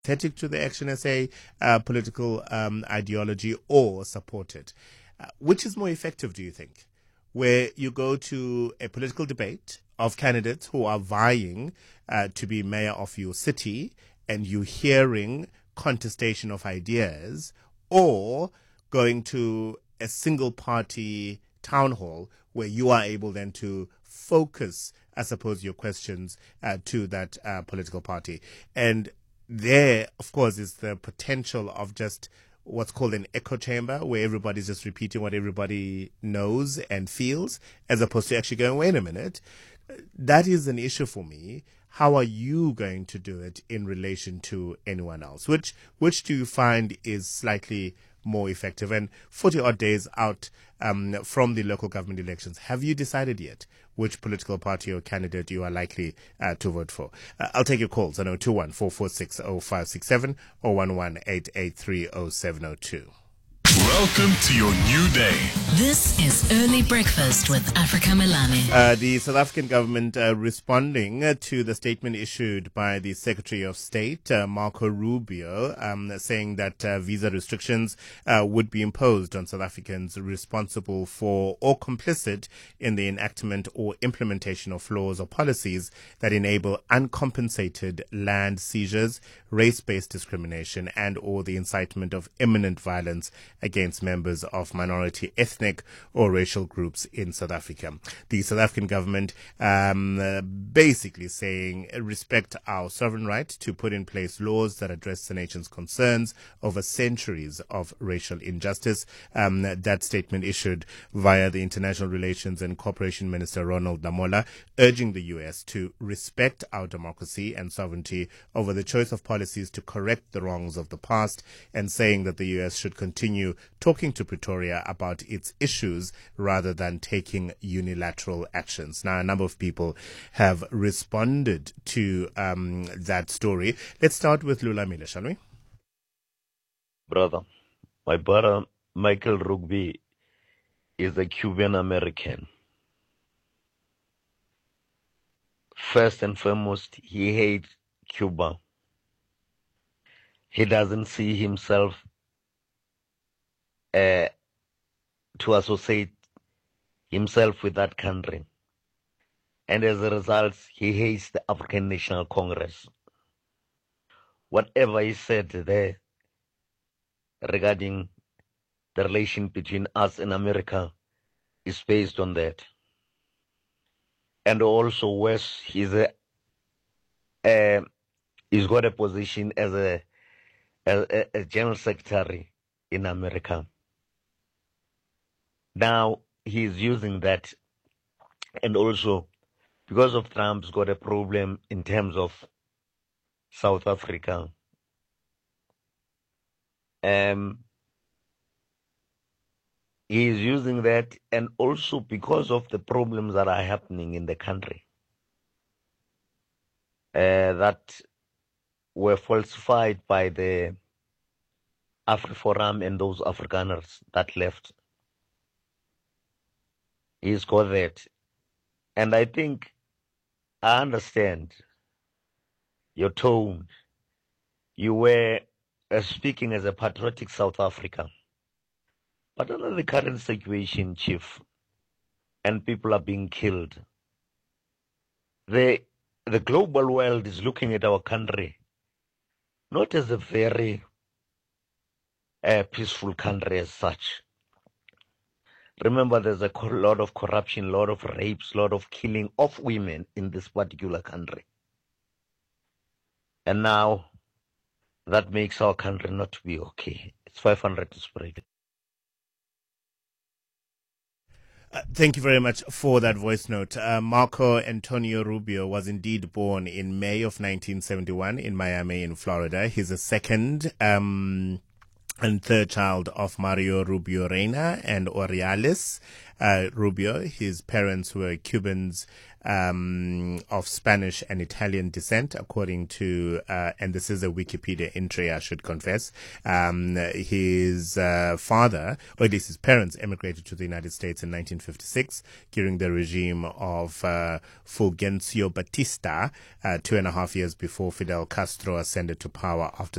sympathetic to the Action SA political ideology or support it. Which is more effective, do you think? Where you go to a political debate of candidates who are vying to be mayor of your city and you hearing contestation of ideas, or going to a single party town hall where you are able then to focus, I suppose, your questions to that political party. And there, of course, is the potential of just what's called an echo chamber, where everybody's just repeating what everybody knows and feels, as opposed to actually going, wait a minute, that is an issue for me. How are you going to do it in relation to anyone else? Which do you find is slightly more effective? And 40 odd days out from the local government elections, have you decided yet which political party or candidate you are likely to vote for? I'll take your calls on 021 446 0567 or 11 0702. Welcome to your new day. This is Early Breakfast with Africa Melane. The South African government responding to the statement issued by the Secretary of State, Marco Rubio, saying that visa restrictions would be imposed on South Africans responsible for or complicit in the enactment or implementation of laws or policies that enable uncompensated land seizures, race-based discrimination, and or the incitement of imminent violence against members of minority ethnic or racial groups in South Africa. The South African government basically saying respect our sovereign right to put in place laws that address the nation's concerns over centuries of racial injustice. That statement issued via the International Relations and Cooperation Minister Ronald Lamola, urging the U.S. to respect our democracy and sovereignty over the choice of policies to correct the wrongs of the past, and saying that the U.S. should continue talking to Pretoria about its issues rather than taking unilateral actions. Now, a number of people have responded to that story. Let's start with Lulamile, shall we? Brother, my brother Michael Rugby is a Cuban American. First and foremost, he hates Cuba. He doesn't see himself to associate himself with that country. And as a result, he hates the African National Congress. Whatever he said there regarding the relation between us and America is based on that. And also West, he's got a position as a general secretary in America. Now he's using that, and also because of Trump's got a problem in terms of South Africa. He is using that, and also because of the problems that are happening in the country that were falsified by the AfriForum and those Afrikaners that left. He's got that. And I think I understand your tone. You were speaking as a patriotic South Africa. But under the current situation, Chief, and people are being killed, the global world is looking at our country not as a very peaceful country as such. Remember, there's a lot of corruption, a lot of rapes, a lot of killing of women in this particular country. And now that makes our country not to be okay. It's 500 to spread. Thank you very much for that voice note. Marco Antonio Rubio was indeed born in May of 1971 in Miami in Florida. He's the second and third child of Mario Rubio Reina and Oriales Rubio. His parents were Cubans of Spanish and Italian descent, according to, and this is a Wikipedia entry, I should confess. His father, or at least his parents, emigrated to the United States in 1956 during the regime of Fulgencio Batista, 2.5 years before Fidel Castro ascended to power after